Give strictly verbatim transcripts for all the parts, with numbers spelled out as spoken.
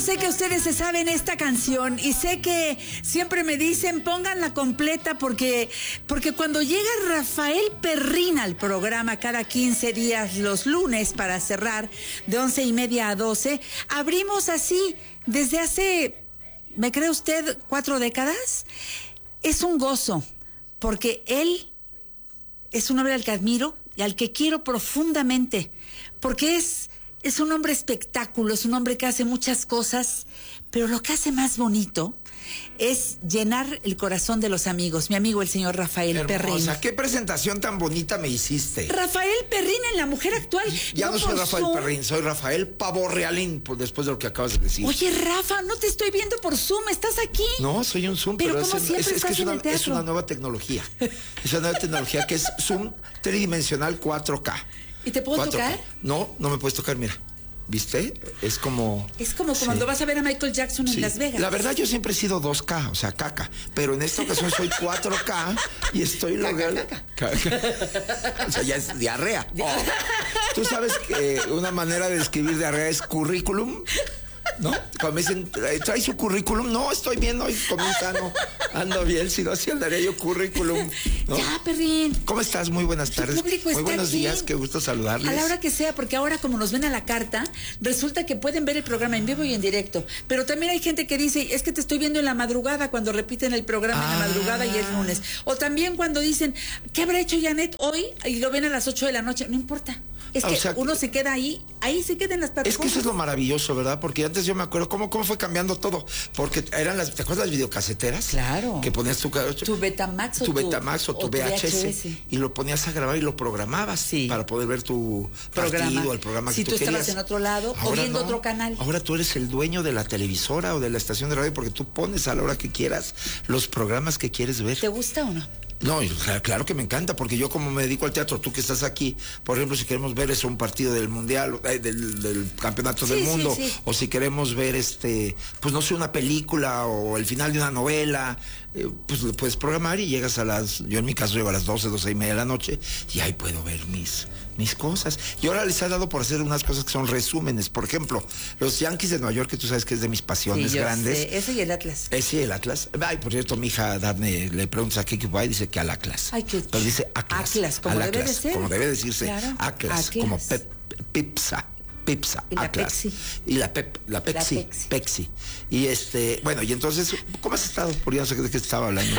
sé que ustedes se saben esta canción y sé que siempre me dicen pónganla completa porque, porque cuando llega Rafael Perrín al programa cada quince días los lunes para cerrar de once y media a doce, abrimos así desde hace, ¿me cree usted, cuatro décadas? Es un gozo porque él es un hombre al que admiro y al que quiero profundamente porque es... Es un hombre espectáculo, es un hombre que hace muchas cosas, pero lo que hace más bonito es llenar el corazón de los amigos. Mi amigo, el señor Rafael Hermosa, Perrín. ¿Qué presentación tan bonita me hiciste? Rafael Perrín en La Mujer Actual. Ya no, no soy Rafael Zoom. Perrín, soy Rafael Pavorrealín, pues después de lo que acabas de decir. Oye, Rafa, no te estoy viendo por Zoom, ¿estás aquí? No, soy un Zoom, pero, pero como es, siempre es, es que es una, es una nueva tecnología. Es una nueva tecnología que es Zoom tridimensional cuatro K. ¿Y te puedo cuatro K. tocar? No, no me puedes tocar, mira. ¿Viste? Es como... Es como sí. Cuando vas a ver a Michael Jackson en sí. Las Vegas. La verdad, yo siempre he sido dos K, o sea, caca. Pero en esta ocasión soy cuatro K y estoy logrando... O sea, ya es diarrea. Oh. Tú sabes que una manera de describir diarrea es currículum, ¿no? Cuando me dicen, ¿trae su currículum? No, estoy bien hoy, comí sano, ando bien, si no, así andaría yo currículum, ¿no? Ya, Perrín. ¿Cómo estás? Muy buenas tardes. Muy buenos aquí. días, qué gusto saludarles. A la hora que sea, porque ahora como nos ven a la carta, resulta que pueden ver el programa en vivo y en directo. Pero también hay gente que dice, es que te estoy viendo en la madrugada cuando repiten el programa ah. en la madrugada y es lunes. O también cuando dicen, ¿qué habrá hecho Janet hoy? Y lo ven a las ocho de la noche. No importa. Es que o sea, uno se queda ahí, ahí se queda en las plataformas. Es que eso es lo maravilloso, ¿verdad? Porque antes yo me acuerdo cómo, cómo fue cambiando todo. Porque eran las, ¿te acuerdas las videocaseteras? Claro. Que ponías tu... Tu Betamax o tu... Betamax o tu, o tu V H S. V H S. Y lo ponías a grabar y lo programabas. Sí. Para poder ver tu programa. Partido, el programa si que tú querías. Si tú estabas en otro lado ahora o viendo no. otro canal. Ahora tú eres el dueño de la televisora o de la estación de radio porque tú pones a la hora que quieras los programas que quieres ver. ¿Te gusta o no? No, claro que me encanta, porque yo como me dedico al teatro, tú que estás aquí, por ejemplo, si queremos ver eso, un partido del mundial, eh, del, del campeonato sí, del mundo, sí, sí. o si queremos ver este, pues no sé, una película o el final de una novela, eh, pues lo puedes programar y llegas a las, yo en mi caso llego a las doce, doce y media de la noche y ahí puedo ver mis, mis cosas. Y ahora les ha dado por hacer unas cosas que son resúmenes, por ejemplo, los Yankees de Nueva York, que tú sabes que es de mis pasiones sí, grandes. Sé. Ese y el Atlas. Ese y el Atlas. Ay, por cierto, mi hija Daphne le preguntas a qué equipo hay, dice que al Atlas. Ay, que... Pero dice Atlas. Atlas, como debe de ser. Como debe decirse. Claro. Atlas, Atlas, como pep, Pipsa. Pipsa, y la Atlas. Pepsi. Y la, pep, la Pepsi. La Pepsi. Pepsi. Y este, bueno, y entonces, ¿cómo has estado? Por ya no sé de qué estaba hablando.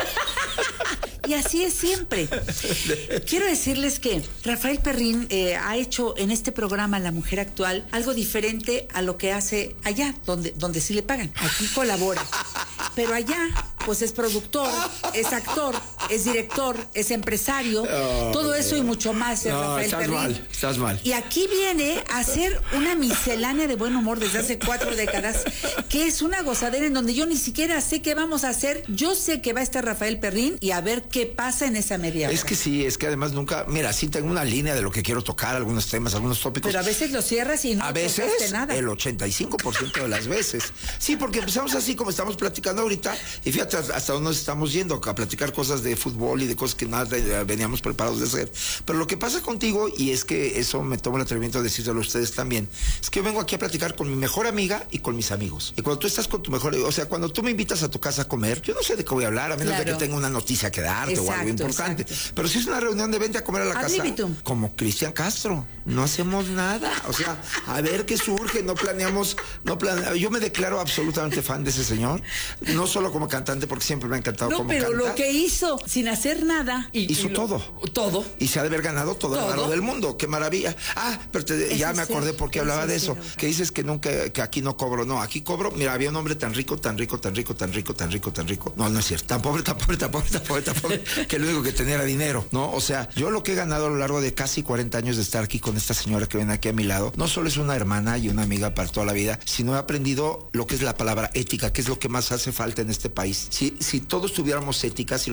Y así es siempre. Quiero decirles que Rafael Perrín eh, ha hecho en este programa La Mujer Actual algo diferente a lo que hace allá, donde, donde sí le pagan. Aquí colabora. Pero allá, pues es productor, es actor, es director, es empresario, oh, todo eso y mucho más. No, Rafael estás Perrín. mal, estás mal. Y aquí viene a hacer una miscelánea de buen humor desde hace cuatro décadas, que es una gozadera en donde yo ni siquiera sé qué vamos a hacer. Yo sé que va a estar Rafael Perrín y a ver qué pasa en esa media hora. Es que sí, es que además nunca, mira, sí tengo una línea de lo que quiero tocar, algunos temas, algunos tópicos. Pero a veces lo cierras y no a veces, nada. El ochenta y cinco por ciento de las veces. Sí, porque empezamos así como estamos platicando ahorita y fíjate hasta dónde nos estamos yendo a platicar cosas de fútbol y de cosas que nada veníamos preparados de hacer. Pero lo que pasa contigo, y es que eso me tomo el atrevimiento de decírselo a ustedes también, es que yo vengo aquí a platicar con mi mejor amiga y con mis amigos. Y cuando tú estás con tu mejor, o sea, cuando tú me invitas a tu casa a comer, yo no sé de qué voy a hablar, a menos claro. de que tenga una noticia que darte exacto, o algo importante. Exacto. Pero si es una reunión de vente a comer a la Ad casa, libitum. Como Cristian Castro, no hacemos nada. O sea, a ver qué surge, no planeamos, no planeamos. Yo me declaro absolutamente fan de ese señor, no solo como cantante, porque siempre me ha encantado no, como pero canta. Lo que hizo, sin hacer nada. Y, hizo y lo, todo. Todo. Y se ha de haber ganado todo, todo el dinero del mundo. Qué maravilla. Ah, pero te, ya me acordé por qué hablaba de eso. Que dices que nunca, que aquí no cobro. No, aquí cobro. Mira, había un hombre tan rico, tan rico, tan rico, tan rico, tan rico, tan rico. No, no es cierto. Tan pobre, tan pobre, tan pobre, tan pobre, tan pobre, que lo único que tenía era dinero, ¿no? O sea, yo lo que he ganado a lo largo de casi cuarenta años de estar aquí con esta señora que viene aquí a mi lado, no solo es una hermana y una amiga para toda la vida, sino he aprendido lo que es la palabra ética, que es lo que más hace falta en este país. Si, si todos tuviéramos ética, si los políticos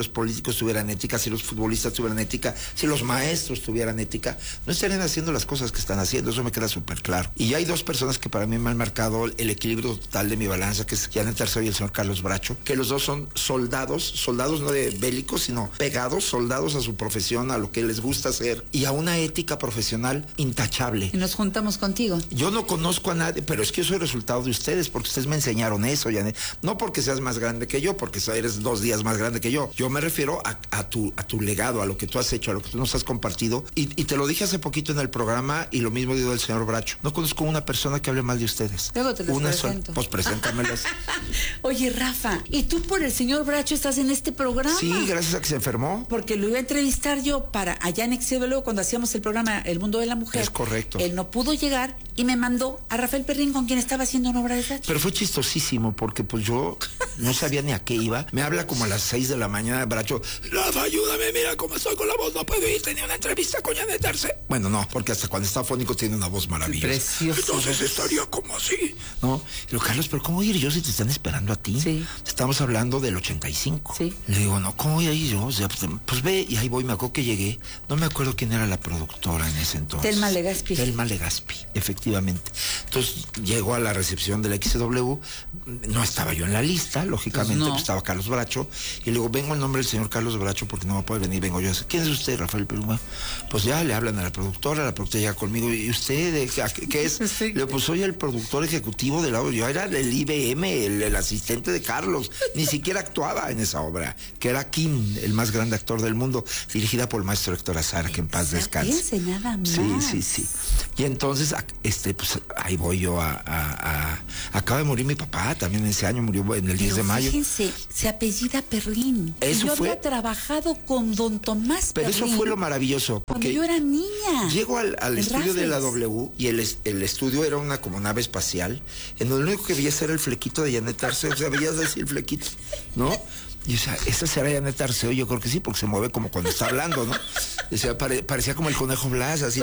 políticos tuvieran ética, si los futbolistas tuvieran ética, si los maestros tuvieran ética, no estarían haciendo las cosas que están haciendo, eso me queda súper claro. Y hay dos personas que para mí me han marcado el equilibrio total de mi balanza, que es Janet Arceo y el señor Carlos Bracho, que los dos son soldados, soldados no de bélicos, sino pegados, soldados a su profesión, a lo que les gusta hacer, y a una ética profesional intachable. Y nos juntamos contigo. Yo no conozco a nadie, pero es que yo soy resultado de ustedes, porque ustedes me enseñaron eso, Janet. No porque seas más grande que yo, porque eres dos días más grande que yo. Yo me refiero a, a, tu, a tu legado, a lo que tú has hecho, a lo que tú nos has compartido. Y, y te lo dije hace poquito en el programa, y lo mismo digo del señor Bracho. No conozco una persona que hable mal de ustedes. Luego te los una presento. Sola. Pues preséntamelas. Oye, Rafa, ¿y tú por el señor Bracho estás en este programa? Sí, gracias a que se enfermó. Porque lo iba a entrevistar yo para allá en Exhibe cuando hacíamos el programa El Mundo de la Mujer. Es correcto. Él no pudo llegar y me mandó a Rafael Perrín, con quien estaba haciendo una obra de teatro. Pero fue chistosísimo porque pues yo no sabía ni a qué iba. Me habla como a las seis de la mañana de Bracho. Rafa, ayúdame, mira cómo estoy con la voz, no puedo ir, tenía una entrevista con Janet Arceo. Bueno, no, porque hasta cuando está fónico tiene una voz maravillosa. Precioso. Entonces estaría como así, ¿no? Y digo, Carlos, pero ¿cómo voy a ir yo si te están esperando a ti? Sí. Estamos hablando del ochenta y cinco. Sí. Le digo, no, ¿cómo voy a ir yo? O sea, pues, pues ve, y ahí voy, me acuerdo que llegué. No me acuerdo quién era la productora en ese entonces. Telma Legaspi. Telma Legaspi, efectivamente. Entonces llego a la recepción de la X W, no estaba yo en la lista, lógicamente, pues no. pues estaba Carlos Bracho, y le digo, vengo en nombre del señor Carlos Bracho porque no va a poder venir, vengo yo. ¿Quién es usted, Rafael Perú? Pues ya le hablan a la productora, la productora llega conmigo, ¿y usted qué, qué es? Sí. Le digo, pues soy el productor ejecutivo de la obra, yo era el I B M, el, el asistente de Carlos, ni siquiera actuaba en esa obra, que era Kim, el más grande actor del mundo, dirigida por el maestro Héctor Azar, que en paz descanse. Fíjense nada más. Sí, sí, sí. Y entonces, este, pues ahí voy yo a, a, a... Acaba de morir mi papá, también ese año murió en el diez Pero de mayo. Fíjense, se apellida Perrín. Eso yo fue... había trabajado con don Tomás Pero Perrín. eso fue lo maravilloso. Cuando yo era niña. Llego al, al estudio Raffles. de la W y el, el estudio era una como nave espacial, en donde lo único que veías era el flequito de Janet Arceo, o sea, veías así el flequito, ¿no? Y o sea, ¿esa será Janet Arceo? Yo creo que sí, porque se mueve como cuando está hablando, ¿no? O sea, pare, parecía como el conejo Blas, así.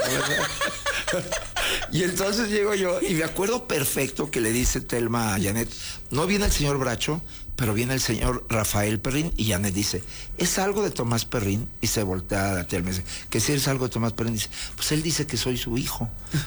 ¿no? Y entonces llego yo y me acuerdo perfecto que le dice Telma a Janet, no viene el señor Bracho, pero viene el señor Rafael Perrín, y Janet dice, ¿es algo de Tomás Perrín? Y se voltea a Telma y dice, ¿que si es algo de Tomás Perrín? Dice, pues él dice que soy su hijo.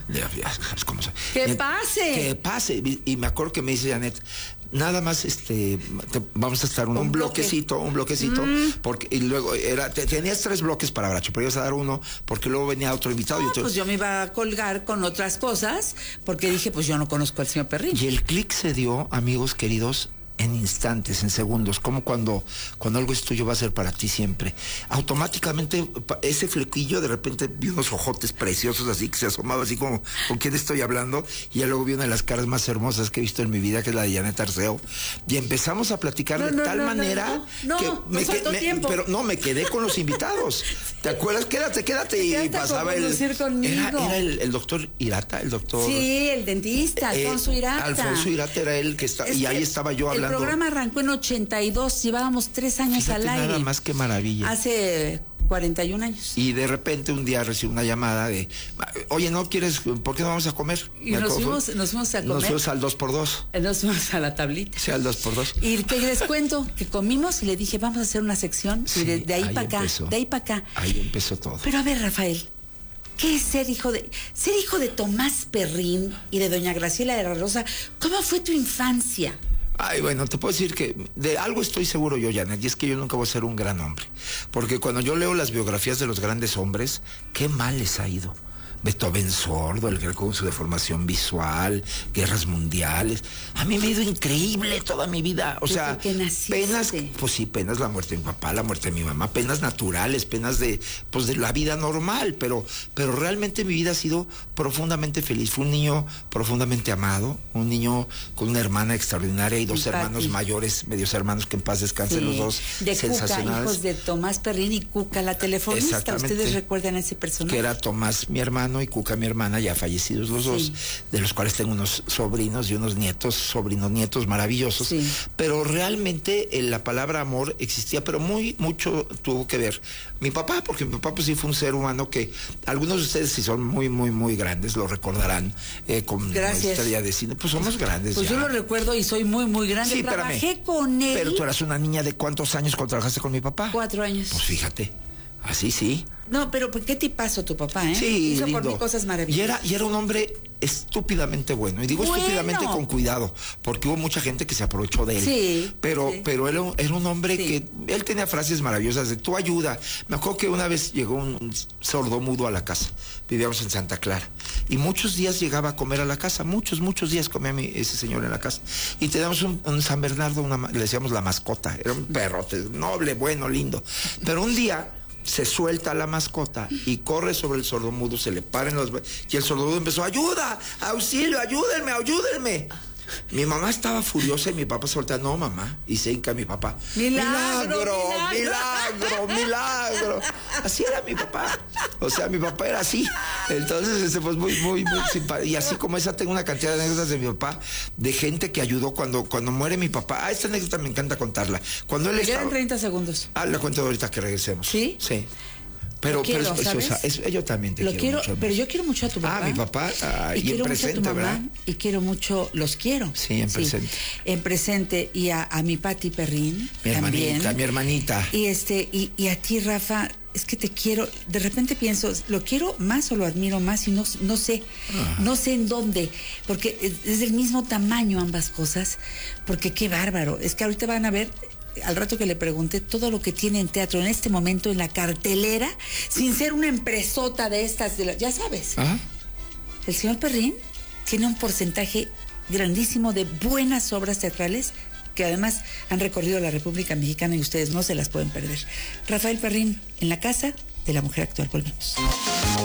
¿Cómo se? ¡Que y, pase! ¡Que pase! Y, y me acuerdo que me dice Janet, nada más este te, vamos a estar un, un bloquecito, bloque. un bloquecito, mm. porque y luego era te, tenías tres bloques para Bracho, pero ibas a dar uno porque luego venía otro invitado. Ah, y otro... pues yo me iba a colgar con otras cosas porque dije, pues yo no conozco al señor Perrín. Y el clic se dio, amigos queridos, en instantes, en segundos, como cuando, cuando algo es tuyo va a ser para ti siempre. Automáticamente ese flequillo, de repente vi unos ojotes preciosos así que se asomaba así como, ¿con quién estoy hablando? Y ya luego vi una de las caras más hermosas que he visto en mi vida, que es la de Janet Arceo. Y empezamos a platicar no, de no, tal no, manera no, no, que no, me, nos faltó me, tiempo. pero no, me quedé con los invitados. ¿Te acuerdas? Quédate, quédate. Y Quédate pasaba el era, era el, el doctor Irata, el doctor. Sí, el dentista, Alfonso Irata. Eh, Alfonso Irata era el que estaba, y ahí estaba yo hablando. El programa arrancó en ochenta y dos, llevábamos tres años Fíjate, al aire. Nada más que maravilla. Hace cuarenta y un años. Y de repente un día recibo una llamada de, oye, ¿no quieres, por qué no vamos a comer? Y nos fuimos, nos fuimos a comer. Nos fuimos al dos por dos. Nos fuimos a la tablita. Sí, al dos por dos. Y que les cuento que comimos y le dije, vamos a hacer una sección. Sí, y de, de ahí, ahí para acá, de ahí para acá. Ahí empezó todo. Pero a ver, Rafael, ¿qué es ser hijo de ser hijo de Tomás Perrín y de doña Graciela de la Rosa? ¿Cómo fue tu infancia? Ay, bueno, te puedo decir que de algo estoy seguro yo, Janet, y es que yo nunca voy a ser un gran hombre. Porque cuando yo leo las biografías de los grandes hombres, qué mal les ha ido. Beethoven sordo, el Greco con su deformación visual, guerras mundiales. A mí me ha ido increíble toda mi vida. O sea, penas, pues sí, penas la muerte de mi papá, la muerte de mi mamá, penas naturales, penas de, pues de la vida normal, pero, pero realmente mi vida ha sido profundamente feliz. Fui un niño profundamente amado, un niño con una hermana extraordinaria y dos Pati. hermanos mayores, medios hermanos, que en paz descansen sí. los dos. De Cuca, hijos de Tomás Perrín y Cuca, la telefonista. ¿Ustedes recuerdan a ese personaje? Que era Tomás, mi hermano, hermano y Cuca, mi hermana, ya fallecidos los sí. dos, de los cuales tengo unos sobrinos y unos nietos, sobrinos nietos maravillosos. Sí. Pero realmente eh, la palabra amor existía, pero muy, mucho tuvo que ver mi papá, porque mi papá pues sí fue un ser humano que algunos de ustedes, si son muy, muy, muy grandes, lo recordarán eh, con estrella de cine. Pues somos grandes. Pues ya. Yo lo recuerdo y soy muy, muy grande. Sí, Trabajé espérame. con él. Pero tú eras una niña de ¿cuántos años cuando trabajaste con mi papá? Cuatro años. Pues fíjate, así sí. No, pero ¿qué tipazo tu papá, eh? Sí, hizo lindo. por mí cosas maravillosas. Y era, y era un hombre estúpidamente bueno. Y digo bueno. estúpidamente con cuidado, porque hubo mucha gente que se aprovechó de él. Sí. Pero, sí. pero él era un hombre sí. que, él tenía frases maravillosas de tu ayuda. Me acuerdo que una vez llegó un sordomudo a la casa. Vivíamos en Santa Clara. Y muchos días llegaba a comer a la casa. Muchos, muchos días comía mi, ese señor en la casa. Y teníamos un, un San Bernardo, una, le decíamos la mascota. Era un perrote, noble, bueno, lindo. Pero un día se suelta la mascota y corre sobre el sordomudo, se le paran los... Y el sordomudo empezó, ayuda, auxilio, ayúdenme, ayúdenme. Mi mamá estaba furiosa y mi papá soltaba, no mamá, y se hinca mi papá. Milagro, milagro, milagro, milagro, milagro. Así era mi papá. O sea, mi papá era así. Entonces, este, pues muy, muy, muy simpático. Y así como esa, tengo una cantidad de anécdotas de mi papá, de gente que ayudó cuando, cuando muere mi papá. Ah, esta anécdota me encanta contarla. Cuando él estaba... Quedan treinta segundos. Ah, la cuento ahorita que regresemos. ¿Sí? Sí. Pero, quiero, pero eso, o sea, eso, yo también te lo quiero, quiero mucho. Pero yo quiero mucho a tu papá. Ah, mi papá. Ah, y, y quiero en presente, mucho a tu mamá, ¿verdad? Y quiero mucho, los quiero. Sí, en sí, presente. En presente. Y a, a mi Pati Perrín. Mi también. hermanita, mi hermanita. Y este, y, y a ti, Rafa, es que te quiero. De repente pienso, ¿lo quiero más o lo admiro más? Y no, no sé. Ah. No sé en dónde. Porque es, es del mismo tamaño ambas cosas. Porque qué bárbaro. Es que ahorita van a ver. Al rato que le pregunté todo lo que tiene en teatro en este momento en la cartelera, sin ser una empresota de estas, de la, ya sabes. ¿Ah? El señor Perrín tiene un porcentaje grandísimo de buenas obras teatrales que además han recorrido la República Mexicana y ustedes no se las pueden perder. Rafael Perrín, en la casa de la mujer actual. Volvemos.